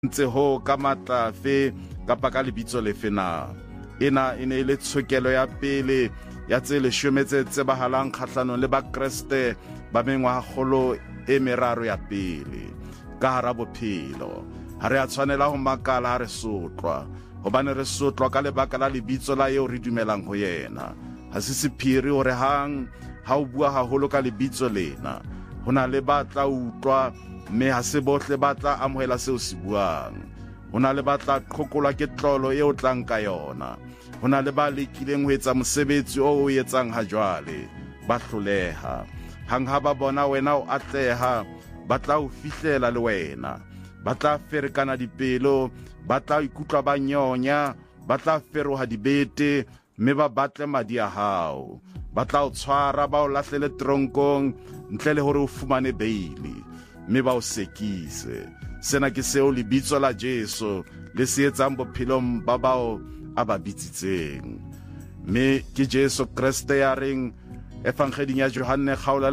ntse ho ka matlafe kapa ka lebitso lefe na. Ena e ne le tshokelo ya pele ya tse 10 tse tsebahalang kgahlanong le Bakreste ba mengwagakgolo e meraro ya pele ka hara bophelo. Ha re a tshwanela ho makala ha re sotlwa, hobane re sotlwa ka lebaka la lebitso la eo re dumelang ho yena. Ha se sephiri hore hang ha o bua haholo ka lebitso lena, ho na le ba tla utlwa, mme ha se bohle ba tla amohela seo se buang. Ho na le ba tla qhokolwa ke tlolo eo tlang ka yona. Ho na le ba lekileng ho etsa mosebetsi o etsang ha jwale, ba hloleha. Hang ha ba bona wena o atleha, ba tla o fihlela le wena. Ba tla ferekana dipelo, ba tla ikutlwa ba nyonya, ba tla feroha dibete, mme ba batle madi a hao. Ba tla o tshwara ba o lahlele tronkong ntle le hore o fumane beili, mme ba o sekise. Sena ke seo lebitso la Jesu le se etsang bophelong ba bao a ba bitsitseng. Mme ke Jesu Kriste ya reng Evangeling ya Johane kgaolo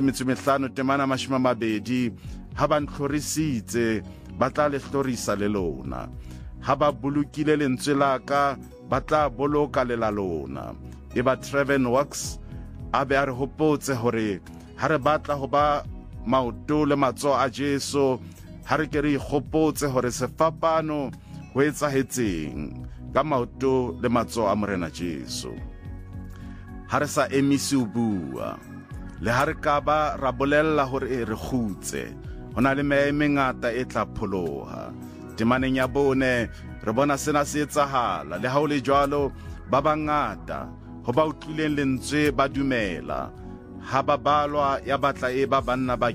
15:20, ha ba ntlhorisitse ba tla le hlorisa le lona. Ha ba bolokile lentswe la ka ba tla boloka le la lona. E ba Trevor Works a be a re hopotse hore ha re batla ho ba maoto le matsoho a Jesu, ha re ke re ikgopotse hore sefapano ho etsahetseng ka maoto le matsoho a morena Jesu. Ha re sa emisi ho bua, le ha re ka ba ra bolella hore re kgutse, ho na le meya e mengata e tla pholoha. Temaneng ya bone re bona sena se etsahala, le ha o le jwalo ba bangata ho ba utlwileng lentswe ba dumela. Ha ba balwa ya batla e ba banna ba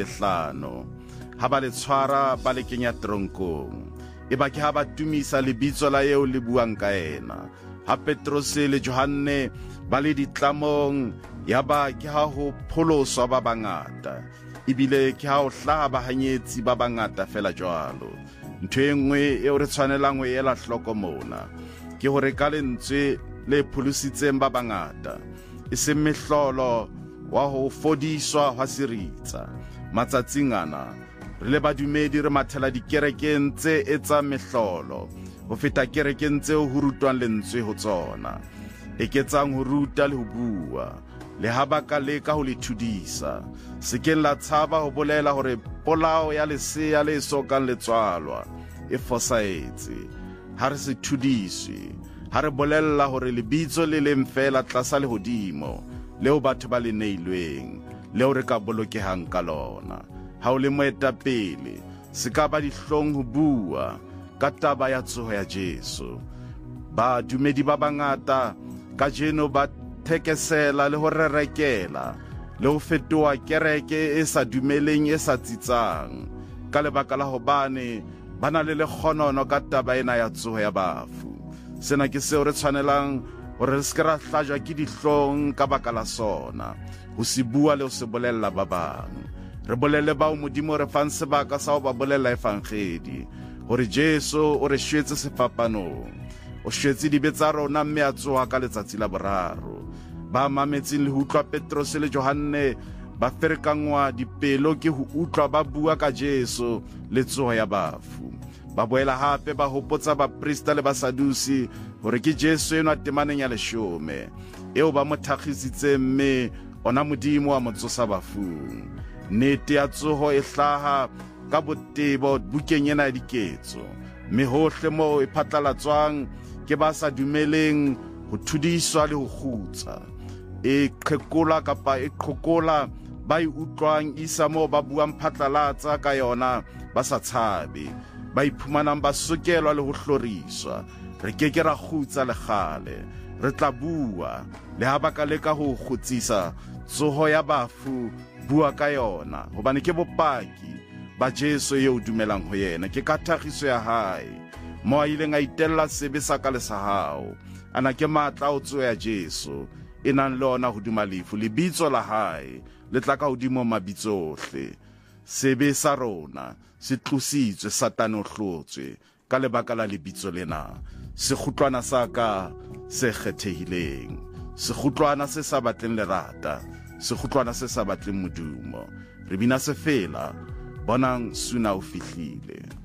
5,000, ha ba le tshwara ba le kenya tronkong. E ba ke ha ba tumisa lebitso la eo le buang ka ena. Ha Petros le Johane ba le ditlamong, ya ba ke ha ho pholoswa ba bangata, ebile ke ha o hlaha bahanyetsi ba bangata fela jwalo. Ntho e nngwe eo re tshwanelang ho ela hloko mona ke hore ka lentswe le pholositseng ba bangata, e se mehlolo wa ho fodiswa hwa seritsa. Matsatsing ana re le badumedi re mathela dikerekeng tse etsang mehlolo ho feta kerekeng tseo ho rutwang lentswe ho tsona, eketsang ho ruta le ho bua, le ha ba ka leka ho le thudisa. Se ke la tshaba ho bolela hore polao ya lesea le sokang le tswalwa e fosaetse. Ha re se thudiswe, ha re bolella hore lebitso le leng fela tlasa lehodimo leo batho ba le neilweng, leo re ka bolokehang ka lona. Ha o le moetapele, se ka ba dihlong ho bua ka taba ya tsoho ya Jesu. Ba dumedi ba bangata kajeno ba thekesela le ho rerekela le ho fetoa kereke e sa dumeleng, e sa tsitsang, ka lebaka la hobane ba na le lekgonono ka taba ena ya tsoho ya bafu. Sena ke seo re tshwanelang hore re se ra hlajwa ke dihlong ka baka la sona, ho se bua le ho se bolella ba bang. Re bolele bao Modimo re fang sebaka sa ho ba bolella evangeli, hore Jesu o re shwetse sefapanong, o shwetse dibe tsa rona, mme a tsoha ka letsatsi la boraro. Ba mametseng le ho utlwa Petros le Johane ba ferekangwa dipelo ke ho utlwa ba bua ka Jesu le tsoho ya bafu. Ba boela hape ba hopotsa baprista le basadusi hore ke Jesu enwa temaneng ya 10 eo ba mo thakgisitseng, mme ona Modimo wa mo tsosa bafung. Nnete ya tsoho e hlaha ka botebo bukeng ena ya diketso, mme hohle moo e phatlalatswang ke ba sa dumeleng ho thudiswa le ho kgutsa. E qhekola kapa e qhokola ba e utlwang isa moo ba buang phatlalatsa ka yona ba sa tshabe, ba iphumanang ba sokelwa le ho hloriswa. Re keke ra kgutsa le kgale, re tla bua le ha ba ka leka ho kgutsisa tsoho ya bafu. Bua ka yona, hobane ke bopaki ba Jesu eo dumelang ho yena. Ke ka thagiso ya hae mo a ileng a itella sebe sa ka le sa hao. Ana ke matla o tsoho ya Jesu e nang le ona hodima lefu. Lebitso la hae le tla ka hodimo mabitso ohle. Sebe sa rona se tlositswe, Satane o hlotswe ka lebaka la lebitso lena. Sekgutlwana sa ka se kgethehileng, sekgutlwana se sa batleng lerata, sekgutlwana se sa batleng modumo. Re bina se fela bonang suna o fihlile.